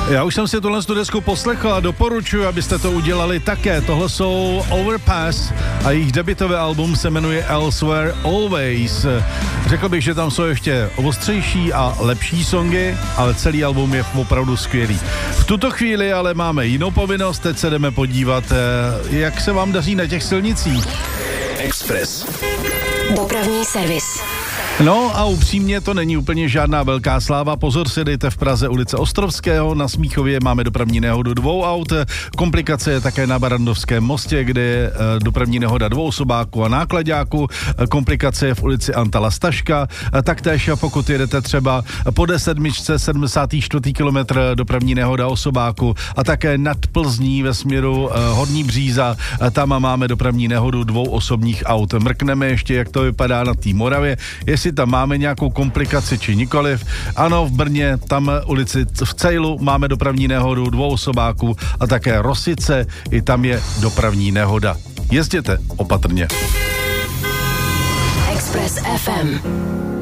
Já už jsem si tuhle desku poslechl a doporučuji, abyste to udělali také. Tohle jsou Overpass a jejich debutové album se jmenuje Elsewhere Always. Řekl bych, že tam jsou ještě ostřejší a lepší songy, ale celý album je opravdu skvělý. V tuto chvíli ale máme jinou povinnost, teď se jdeme podívat, jak se vám daří na těch silnicích. Express. Dopravní servis. No a upřímně to není úplně žádná velká sláva. Pozor si dejte v Praze ulice Ostrovského, na Smíchově máme dopravní nehodu 2 aut. Komplikace je také na Barrandovském mostě, kde je dopravní nehoda 2 osobáků a náklaďáků. Komplikace je v ulici Antala Staška. Taktéž pokud jedete třeba po D7, 74. kilometr, dopravní nehoda osobáku a také nad Plzní ve směru Horní Bříza. Tam máme dopravní nehodu 2 osobních aut. Mrkneme ještě, jak to vypadá na té Moravě, jestli tam máme nějakou komplikaci či nikoliv. Ano, v Brně, tam ulici v Cejlu máme dopravní nehodu 2 osobáků a také Rosice, i tam je dopravní nehoda. Jezděte opatrně. Express FM.